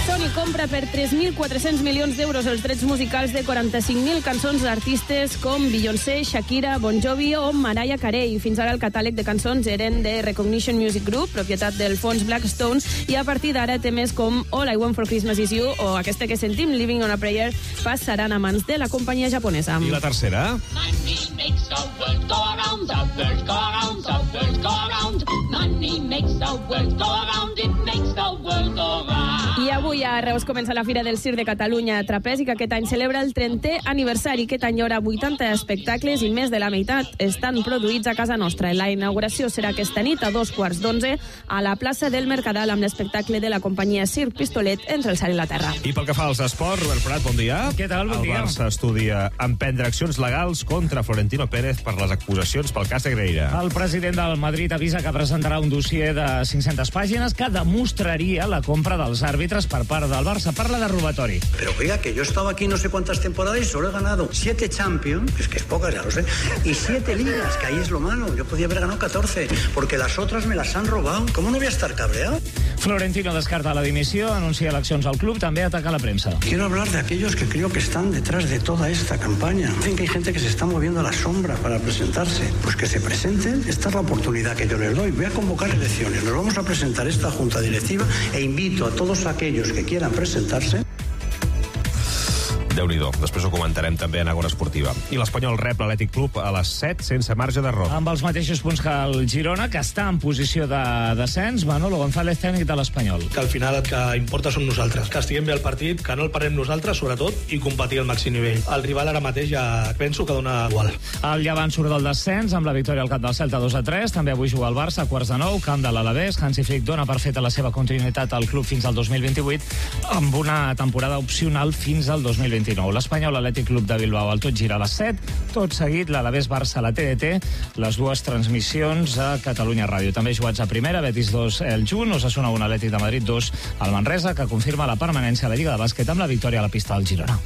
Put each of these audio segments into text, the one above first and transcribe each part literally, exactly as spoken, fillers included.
Sony compra per tres mil quatre-cents milions d'euros els drets musicals de quaranta-cinc mil cançons d'artistes com Beyoncé, Shakira, Bon Jovi o Mariah Carey. Fins ara el catàleg de cançons eren de Recognition Music Group, propietat del fons Blackstone, i a partir d'ara temes com All I Want for Christmas Is You o aquesta que sentim, Living on a Prayer, passaran a mans de la companyia japonesa. I la tercera? Money makes the world go round, the world go round, the world go round. Money makes the world go round, it makes the world go round. I avui a Reus comença la Fira del Circ de Catalunya Trapezi, que aquest any celebra el trentè aniversari. Aquest any hi haurà vuitanta espectacles i més de la meitat estan produïts a casa nostra. La inauguració serà aquesta nit a dos quarts d'onze a la plaça del Mercadal amb l'espectacle de la companyia Circ Pistolet Entre el cel i la terra. I pel que fa als esports, Robert Prat, bon dia. Què tal, bon dia. El Barça estudia emprendre accions legals contra Florentino Pérez per les acusacions pel cas de Negreira. El president del Madrid avisa que presentarà un dossier de cinc-centes pàgines que demostraria la compra dels àrbitres per part del Barça. Parla de robatori. Pero oiga, que yo he estado aquí no sé cuántas temporadas y solo he ganado siete Champions, es que es pocas, ya lo sé, y siete ligas, que ahí es lo malo. Yo podía haber ganado catorce, porque las otras me las han robado. ¿Cómo no voy a estar cabreado? Florentino descarta la dimissió, anuncia eleccions al club, també ataca la premsa. Quiero hablar de aquellos que creo que están detrás de toda esta campaña. Dicen que hay gente que se está moviendo a la sombra para presentarse. Pues que se presenten, esta es la oportunidad que yo les doy. Voy a convocar elecciones, nos vamos a presentar esta junta directiva e invito a todos aquellos que quieran presentarse. Déu-n'hi-do. Després ho comentarem també en Agora Esportiva. I l'Espanyol rep l'Atlètic Club a les set sense marge d'error. Amb els mateixos punts que el Girona, que està en posició de descens. Manolo González, tècnic de l'Espanyol. Que al final el que importa som nosaltres. Que estiguem bé al partit, que no el parem nosaltres, sobretot, i competir al màxim nivell. El rival ara mateix ja penso que dona igual. El Llevant surt del descens amb la victòria al camp del Celta dos a tres. També avui juga el Barça a quarts de nou, camp de l'Alavés. Hansi Flick dona per feta la seva continuïtat al club fins al dos mil vint-i-vuit, amb una temporada opcional fins al dos mil vint-i-nou. L'Espanyol Atlètic Club de Bilbao, el tot gira a les set, tot seguit l'Alavés Barça a la T D T, les dues transmissions a Catalunya Ràdio. També jugats a primera, Betis dos el Junt, Osasuna un, Atlètic de Madrid dos al Manresa, que confirma la permanència a la Lliga de Bàsquet amb la victòria a la pista del Girona.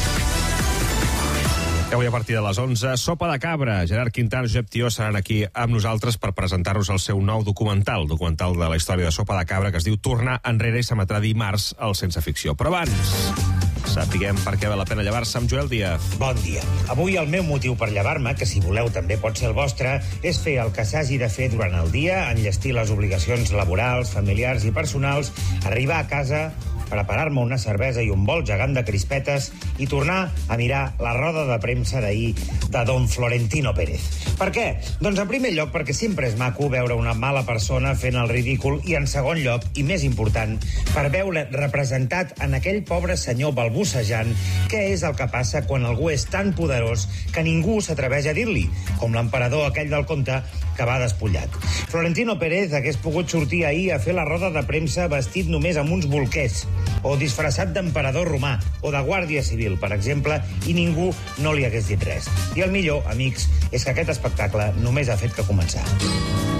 Avui a partir de les onze, Sopa de Cabra. Gerard Quintana i Josep Tió seran aquí amb nosaltres per presentar-nos el seu nou documental, documental de la història de Sopa de Cabra, que es diu Tornar enrere i s'emetrà dimarts al Sense Ficció. Però abans, sapiguem per què val la pena llevar-se amb Joel Díaz. Bon dia. Avui el meu motiu per llevar-me, que si voleu també pot ser el vostre, és fer el que s'hagi de fer durant el dia, enllestir les obligacions laborals, familiars i personals, arribar a casa, preparar-me una cervesa i un bol gegant de crispetes i tornar a mirar la roda de premsa d'ahir de don Florentino Pérez. Per què? Doncs en primer lloc perquè sempre és maco veure una mala persona fent el ridícul i en segon lloc, i més important, per veure representat en aquell pobre senyor balbucejant què és el que passa quan algú és tan poderós que ningú s'atreveix a dir-li, com l'emperador aquell del conte que va despullat. Florentino Pérez hagués pogut sortir ahir a fer la roda de premsa vestit només amb uns bolquers, o disfressat d'emperador romà, o de guàrdia civil, per exemple, i ningú no li hagués dit res. I el millor, amics, és que aquest espectacle només ha fet que començar.